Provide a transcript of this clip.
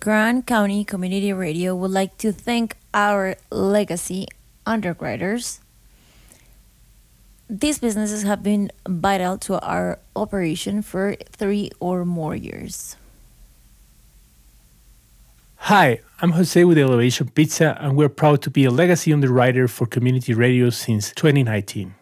Grand County Community Radio would like to thank our legacy underwriters. These businesses have been vital to our operation for 3 or more years. Hi, I'm Jose with Elevation Pizza, and we're proud to be a legacy underwriter for community radio since 2019.